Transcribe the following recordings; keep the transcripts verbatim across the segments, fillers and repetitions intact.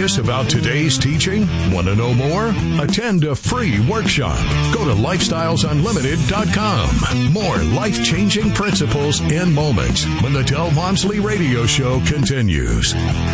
curious about today's teaching? Want to know more? Attend a free workshop. Go to lifestyles unlimited dot com. More life-changing principles and moments when the Del Walmsley Radio Show continues.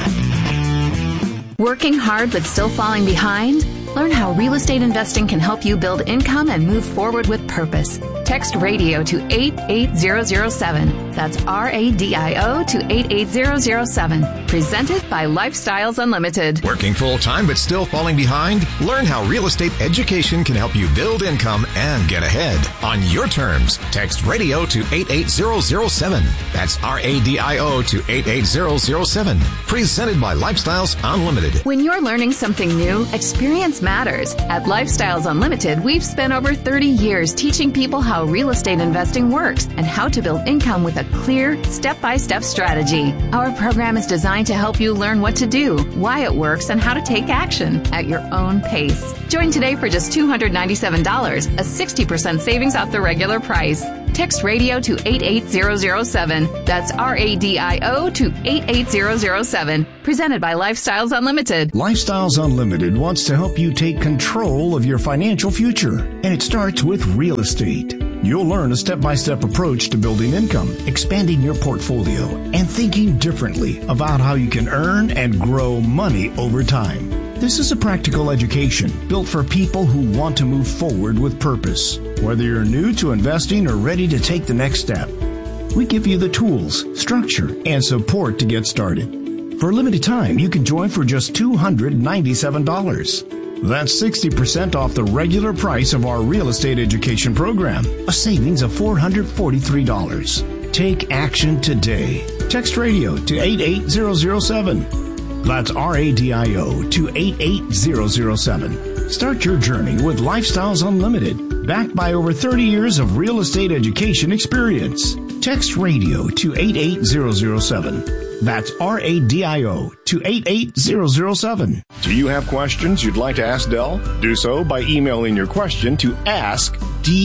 Working hard but still falling behind? Learn how real estate investing can help you build income and move forward with purpose. Text radio to eight eight zero zero seven. That's R A D I O to eight eight zero zero seven. Presented by Lifestyles Unlimited. Working full-time but still falling behind? Learn how real estate education can help you build income and get ahead. On your terms, text radio to eight eight zero zero seven. That's R A D I O to eight eight zero zero seven. Presented by Lifestyles Unlimited. When you're learning something new, experience matters. At Lifestyles Unlimited, we've spent over thirty years teaching people how real estate investing works and how to build income with a clear, step-by-step strategy. Our program is designed to help you learn what to do, why it works, and how to take action at your own pace. Join today for just two hundred ninety-seven dollars, a sixty percent savings off the regular price. Text radio to eight eight zero zero seven. That's R A D I O to eight eight zero zero seven. Presented by Lifestyles Unlimited. Lifestyles Unlimited wants to help you take control of your financial future. And it starts with real estate. You'll learn a step-by-step approach to building income, expanding your portfolio, and thinking differently about how you can earn and grow money over time. This is a practical education built for people who want to move forward with purpose. Whether you're new to investing or ready to take the next step, we give you the tools, structure, and support to get started. For a limited time, you can join for just two hundred ninety-seven dollars. That's sixty percent off the regular price of our real estate education program, a savings of four hundred forty-three dollars. Take action today. Text radio to eight eight zero zero seven. That's R A D I O to eight eight zero zero seven. Start your journey with Lifestyles Unlimited, backed by over thirty years of real estate education experience. Text radio to eight eight zero zero seven. That's R A D I O to eight eight zero zero seven. Do you have questions you'd like to ask Del? Do so by emailing your question to ask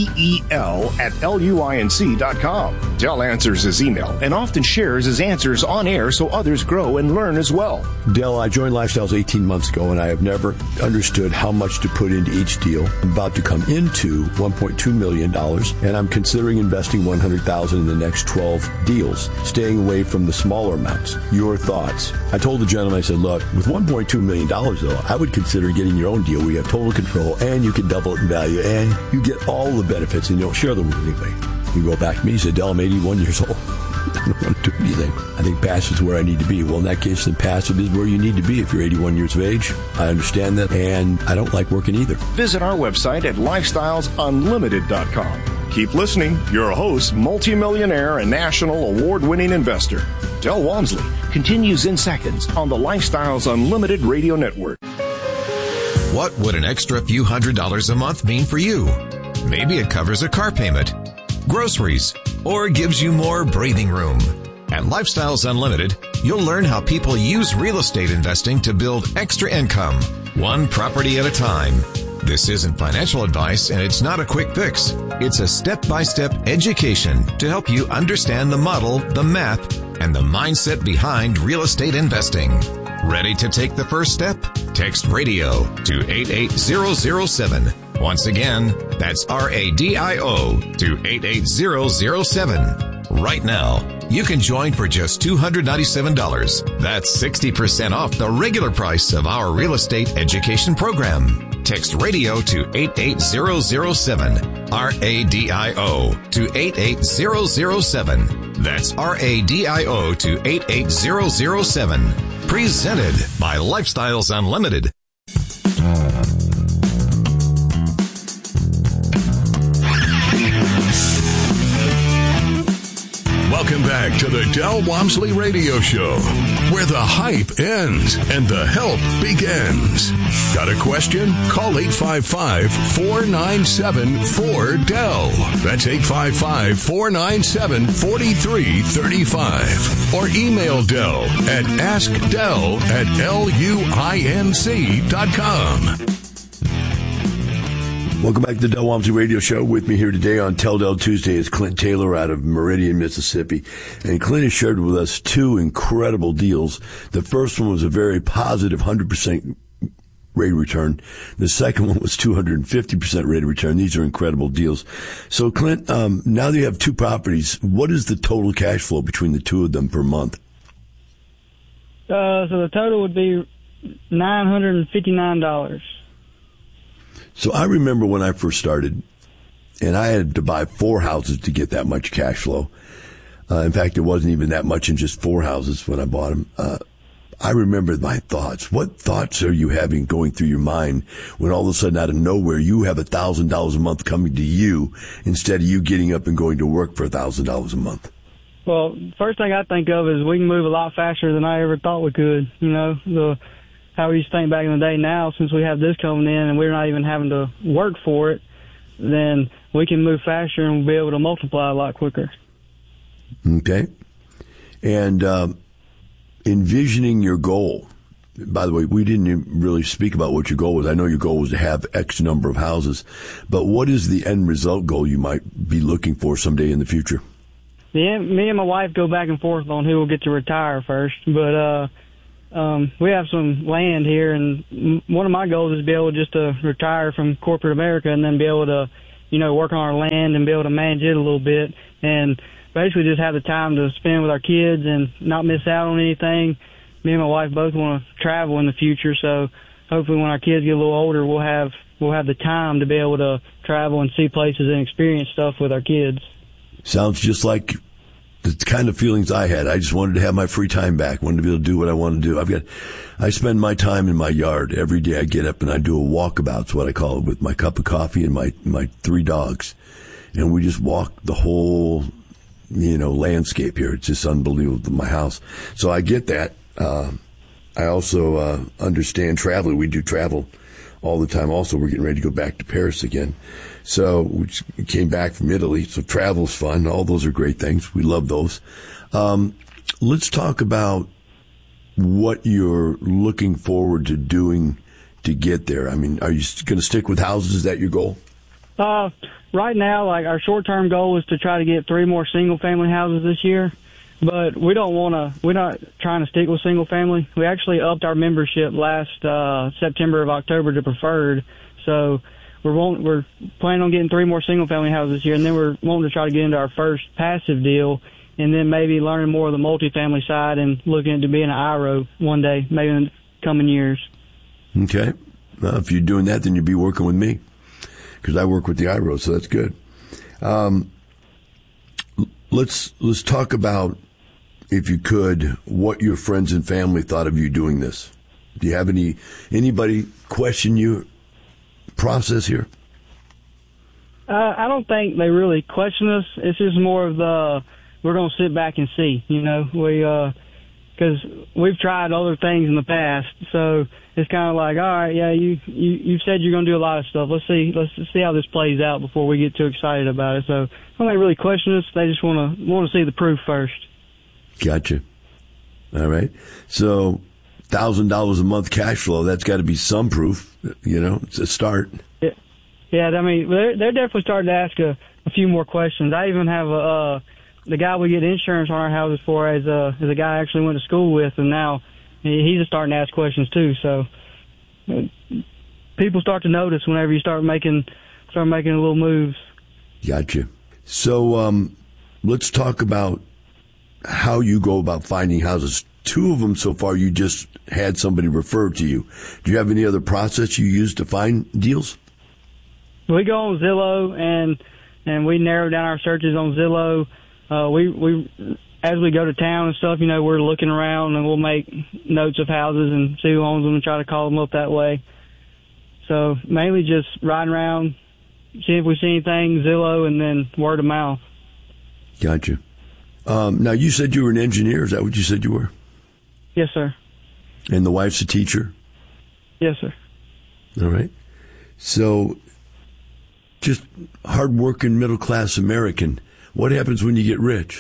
Del at luinc dot com. Del answers his email and often shares his answers on air so others grow and learn as well. Del, I joined Lifestyles eighteen months ago, and I have never understood how much to put into each deal. I'm about to come into one point two million dollars, and I'm considering investing one hundred thousand dollars in the next twelve deals, staying away from the smaller amounts. Your thoughts? I told the gentleman, I said, look, with one point two million dollars, though, I would consider getting your own deal where you have total control, and you can double it in value, and you get all the benefits, and you don't share them with anybody. You go back to me, he said, Del, I'm eighty-one years old. I don't want to do anything. I think passive is where I need to be. Well, in that case, then passive is where you need to be if you're eighty-one years of age. I understand that, and I don't like working either. Visit our website at lifestyles unlimited dot com. Keep listening. Your host, multimillionaire and national award-winning investor, Del Walmsley, continues in seconds on the Lifestyles Unlimited Radio Network. What would an extra few hundred dollars a month mean for you? Maybe it covers a car payment, groceries, or gives you more breathing room. At Lifestyles Unlimited, you'll learn how people use real estate investing to build extra income, one property at a time. This isn't financial advice, and it's not a quick fix. It's a step-by-step education to help you understand the model, the math, and the mindset behind real estate investing. Ready to take the first step? Text radio to eight eight zero zero seven. Once again, that's R A D I O to eight eight zero zero seven. Right now, you can join for just two hundred ninety-seven dollars. That's sixty percent off the regular price of our real estate education program. Text radio to eight eight zero zero seven. R A D I O to eight eight zero zero seven. That's R A D I O to eight eight zero zero seven. Presented by Lifestyles Unlimited. Welcome back to the Del Walmsley Radio Show, where the hype ends and the help begins. Got a question? Call eight five five, four nine seven, four D E L. That's eight five five, four nine seven, four three three five. Or email Del at askdel at luinc dot com. Welcome back to the Del Walmsley Radio Show. With me here today on Tell Del Tuesday is Clint Taylor out of Meridian, Mississippi. And Clint has shared with us two incredible deals. The first one was a very positive one hundred percent rate of return. The second one was two hundred fifty percent rate of return. These are incredible deals. So, Clint, um, now that you have two properties, what is the total cash flow between the two of them per month? Uh, so the total would be nine hundred fifty-nine dollars. So I remember when I first started, and I had to buy four houses to get that much cash flow. Uh, in fact, it wasn't even that much in just four houses when I bought them. Uh, I remember my thoughts. What thoughts are you having going through your mind when all of a sudden out of nowhere you have one thousand dollars a month coming to you instead of you getting up and going to work for one thousand dollars a month? Well, first thing I think of is we can move a lot faster than I ever thought we could. You know, the how we used to think back in the day. Now, since we have this coming in and we're not even having to work for it, then we can move faster and we'll be able to multiply a lot quicker. Okay. And um, envisioning your goal. By the way, we didn't really speak about what your goal was. I know your goal was to have X number of houses, but what is the end result goal you might be looking for someday in the future? Yeah, me and my wife go back and forth on who will get to retire first, but uh, um, we have some land here, and one of my goals is to be able just to retire from corporate America and then be able to, you know, work on our land and be able to manage it a little bit and basically just have the time to spend with our kids and not miss out on anything. Me and my wife both want to travel in the future, so hopefully when our kids get a little older, we'll have we'll have the time to be able to travel and see places and experience stuff with our kids. Sounds just like the kind of feelings I had. I just wanted to have my free time back, wanted to be able to do what I want to do. I've got, I spend my time in my yard. Every day I get up and I do a walkabout, it's what I call it, with my cup of coffee and my, my three dogs. And we just walk the whole, you know, landscape here. It's just unbelievable, my house. So I get that. Uh, I also uh, understand traveling. We do travel all the time. Also, we're getting ready to go back to Paris again. So we came back from Italy. So travel's fun. All those are great things. We love those. Um, let's talk about what you're looking forward to doing to get there. I mean, are you going to stick with houses? Is that your goal? Uh, right now, like our short-term goal is to try to get three more single-family houses this year. But we don't want to, we're not trying to stick with single family. We actually upped our membership last uh, September of October to preferred. So we're want, we're planning on getting three more single family houses this year, and then we're wanting to try to get into our first passive deal, and then maybe learning more of the multifamily side and looking into being an I R O one day, maybe in the coming years. Okay. Well, if you're doing that, then you'd be working with me because I work with the I R O, so that's good. Um, let's let's talk about, if you could, what your friends and family thought of you doing this. Do you have any anybody question your process here? Uh, I don't think they really question us. It's just more of the, we're going to sit back and see, you know, we, uh, cause we've tried other things in the past. So it's kind of like, all right, yeah, you, you, you've said you're going to do a lot of stuff. Let's see, let's see how this plays out before we get too excited about it. So I don't think really question us. They just want to, want to see the proof first. Gotcha. All right. So one thousand dollars a month cash flow, that's got to be some proof, you know, it's a start. Yeah, yeah. I mean, they're, they're definitely starting to ask a, a few more questions. I even have a, uh, the guy we get insurance on our houses for as a, as a guy I actually went to school with, and now he's starting to ask questions too. So uh, people start to notice whenever you start making, start making little moves. Gotcha. So um, let's talk about how you go about finding houses. Two of them so far, you just had somebody refer to you. Do you have any other process you use to find deals? We go on Zillow and and we narrow down our searches on Zillow. Uh, we we as we go to town and stuff, you know, we're looking around and we'll make notes of houses and see who owns them and try to call them up that way. So mainly just riding around, seeing if we see anything, Zillow, and then word of mouth. Gotcha. Um, now, you said you were an engineer. Is that what you said you were? Yes, sir. And the wife's a teacher? Yes, sir. All right. So, just hard-working, middle-class American. What happens when you get rich?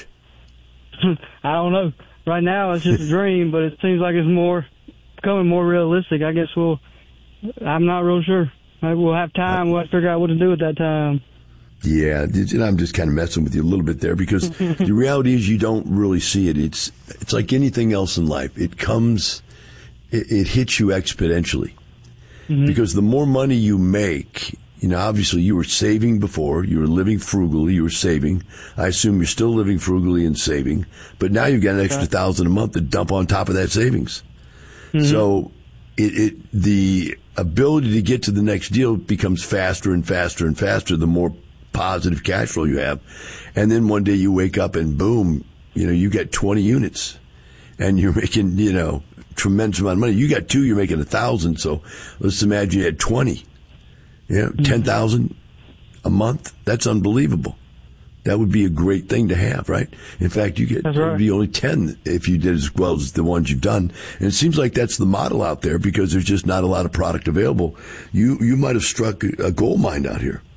I don't know. Right now, it's just a dream, but it seems like it's more becoming more realistic. I guess we'll. I'm not real sure. maybe we'll have time. We'll have to figure out what to do at that time. Yeah, and I'm just kind of messing with you a little bit there because the reality is you don't really see it. It's it's like anything else in life. It comes, it, it hits you exponentially. Mm-hmm. Because the more money you make, you know, obviously you were saving before, you were living frugally, you were saving. I assume you're still living frugally and saving, but now you've got an extra thousand a month to dump on top of that savings. Mm-hmm. So it, it the ability to get to the next deal becomes faster and faster and faster the more positive cash flow you have. And then one day you wake up and boom, you know, you get twenty units and you're making, you know, tremendous amount of money. You got two, you're making a thousand. So let's imagine you had twenty, you know, ten thousand a month. That's unbelievable. That would be a great thing to have, right? In fact, you get, right. It would be only ten if you did as well as the ones you've done. And it seems like that's the model out there because there's just not a lot of product available. You, you might have struck a gold mine out here.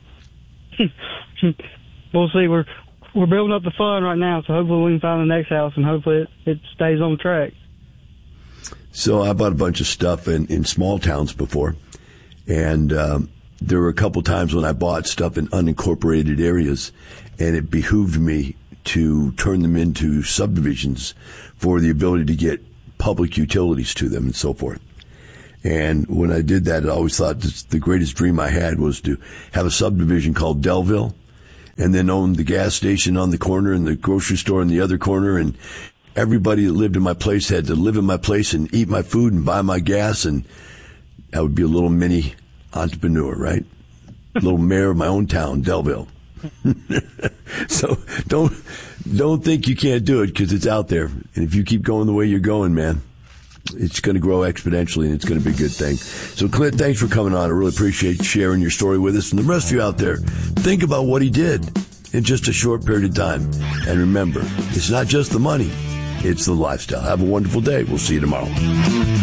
We'll see. We're we're building up the fund right now, so hopefully we can find the next house, and hopefully it, it stays on track. So I bought a bunch of stuff in, in small towns before, and um, there were a couple times when I bought stuff in unincorporated areas, and it behooved me to turn them into subdivisions for the ability to get public utilities to them and so forth. And when I did that, I always thought this, the greatest dream I had was to have a subdivision called Delville and then own the gas station on the corner and the grocery store in the other corner. And everybody that lived in my place had to live in my place and eat my food and buy my gas. And I would be a little mini entrepreneur, right? A little mayor of my own town, Delville. So don't, don't think you can't do it because it's out there. And if you keep going the way you're going, man, it's going to grow exponentially, and it's going to be a good thing. So, Clint, thanks for coming on. I really appreciate sharing your story with us. And the rest of you out there, think about what he did in just a short period of time. And remember, it's not just the money, it's the lifestyle. Have a wonderful day. We'll see you tomorrow.